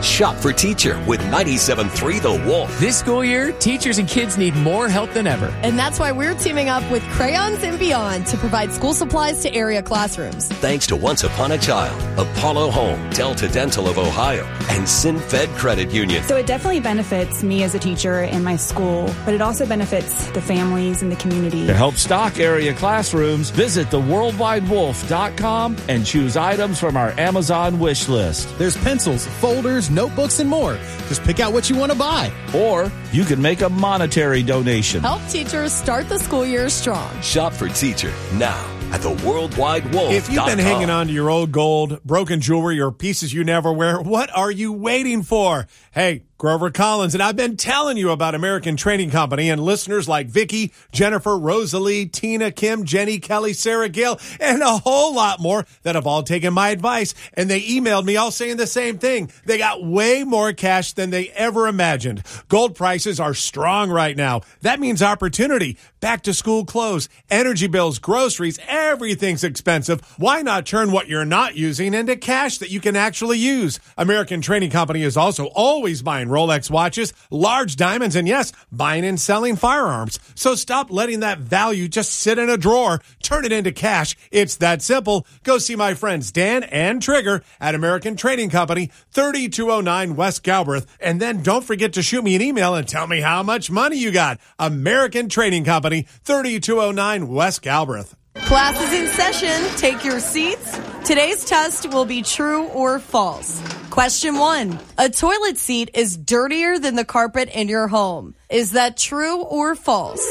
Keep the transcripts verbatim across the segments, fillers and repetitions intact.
Shop for Teacher with ninety-seven point three The Wolf. This school year, teachers and kids need more help than ever. And that's why we're teaming up with Crayons and Beyond to provide school supplies to area classrooms. Thanks to Once Upon a Child, Apollo Home, Delta Dental of Ohio, and SynFed Credit Union. So it definitely benefits me as a teacher in my school, but it also benefits the families and the community. To help stock area classrooms, visit the world wide wolf dot com and choose items from our Amazon wish list. There's pencils, folders, notebooks, and more. Just pick out what you want to buy. Or you can make a monetary donation. Help teachers start the school year strong. Shop for Teacher now at the world wide wolf dot com. If you've been hanging on to your old gold, broken jewelry, or pieces you never wear, what are you waiting for? Hey, Grover Collins, and I've been telling you about American Trading Company, and listeners like Vicky, Jennifer, Rosalie, Tina, Kim, Jenny, Kelly, Sarah, Gail, and a whole lot more that have all taken my advice, and they emailed me all saying the same thing. They got way more cash than they ever imagined. Gold prices are strong right now. That means opportunity. Back to school clothes, energy bills, groceries, everything's expensive. Why not turn what you're not using into cash that you can actually use? American Trading Company is also always buying Rolex watches, large diamonds, and yes, buying and selling firearms. So stop letting that value just sit in a drawer. Turn it into cash. It's that simple. Go see my friends Dan and Trigger at American Trading Company, thirty-two oh nine West Galbraith. And then don't forget to shoot me an email and tell me how much money you got. American Trading Company, thirty-two oh nine West Galbraith. Class is in session. Take your seats. Today's test will be true or false. Question one. A toilet seat is dirtier than the carpet in your home. Is that true or false?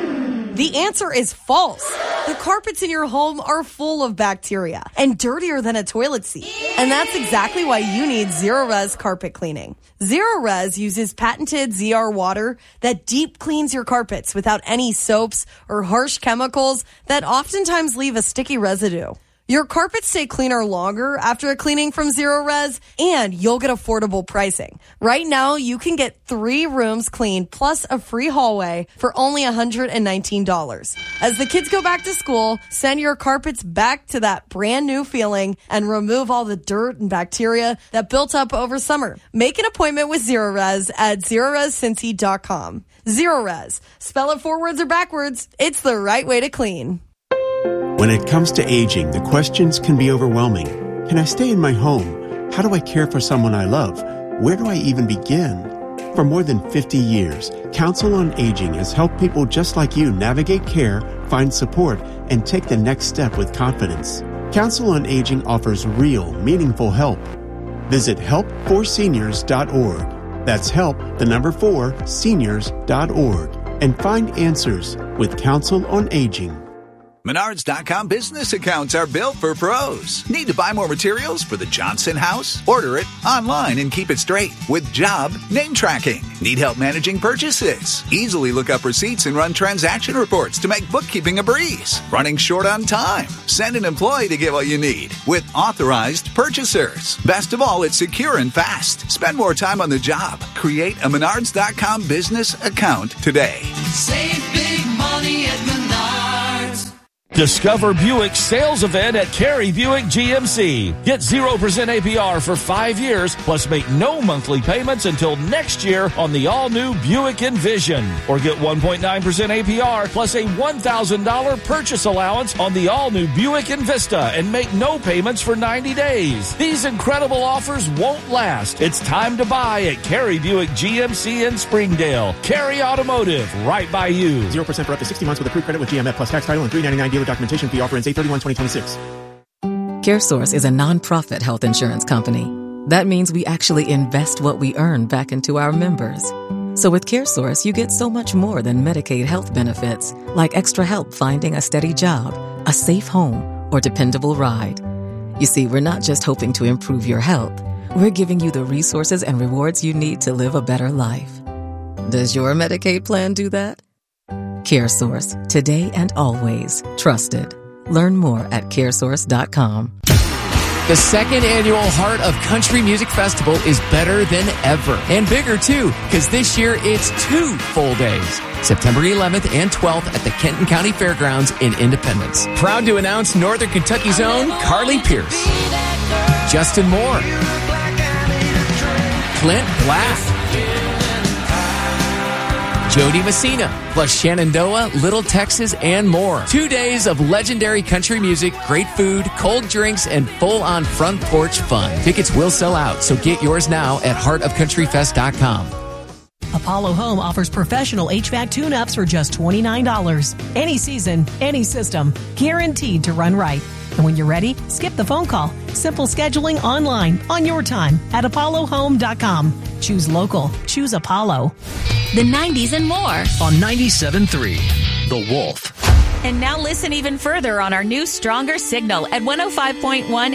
The answer is false. The carpets in your home are full of bacteria and dirtier than a toilet seat. And that's exactly why you need Zero-Res carpet cleaning. Zero-Res uses patented Z R water that deep cleans your carpets without any soaps or harsh chemicals that oftentimes leave a sticky residue. Your carpets stay cleaner longer after a cleaning from Zero-Res, and you'll get affordable pricing. Right now, you can get three rooms cleaned plus a free hallway for only one hundred nineteen dollars. As the kids go back to school, send your carpets back to that brand new feeling and remove all the dirt and bacteria that built up over summer. Make an appointment with Zero-Res at zero res cincy dot com. Zero-Res. Spell it forwards or backwards. It's the right way to clean. When it comes to aging, the questions can be overwhelming. Can I stay in my home? How do I care for someone I love? Where do I even begin? For more than fifty years, Council on Aging has helped people just like you navigate care, find support, and take the next step with confidence. Council on Aging offers real, meaningful help. Visit help for seniors dot org. That's help, the number four, seniors dot org. And find answers with Council on Aging. Menards dot com business accounts are built for pros. Need to buy more materials for the Johnson house? Order it online and keep it straight with job name tracking. Need help managing purchases? Easily look up receipts and run transaction reports to make bookkeeping a breeze. Running short on time? Send an employee to get what you need with authorized purchasers. Best of all, it's secure and fast. Spend more time on the job. Create a Menards dot com business account today. Save big money at Menards. Discover Buick's sales event at Cary Buick G M C. Get zero percent A P R for five years, plus make no monthly payments until next year on the all-new Buick Envision. Or get one point nine percent A P R plus a one thousand dollars purchase allowance on the all-new Buick Envista and make no payments for ninety days. These incredible offers won't last. It's time to buy at Cary Buick G M C in Springdale. Cary Automotive, right by you. zero percent for up to sixty months with approved credit with G M F plus tax title and three ninety-nine dealer documentation fee. Offer ends eight thirty-one twenty twenty-six. CareSource is a nonprofit health insurance company. That means we actually invest what we earn back into our members. So with CareSource, you get so much more than Medicaid health benefits, like extra help finding a steady job, a safe home, or dependable ride. You see, we're not just hoping to improve your health. We're giving you the resources and rewards you need to live a better life. Does your Medicaid plan do that? CareSource, today and always trusted. Learn more at care source dot com. The second annual Heart of Country Music Festival is better than ever. And bigger, too, because this year it's two full days. September eleventh and twelfth at the Kenton County Fairgrounds in Independence. Proud to announce Northern Kentucky's own Carly Pierce, Justin Moore, Clint Black, Jody Messina, plus Shenandoah, Little Texas, and more. Two days of legendary country music, great food, cold drinks, and full-on front porch fun. Tickets will sell out, so get yours now at heart of country fest dot com. Apollo Home offers professional H V A C tune-ups for just twenty-nine dollars. Any season, any system, guaranteed to run right. And when you're ready, skip the phone call. Simple scheduling online, on your time, at apollo home dot com. Choose local. Choose Apollo. The nineties and more on ninety-seven point three The Wolf. And now listen even further on our new Stronger Signal at one oh five point one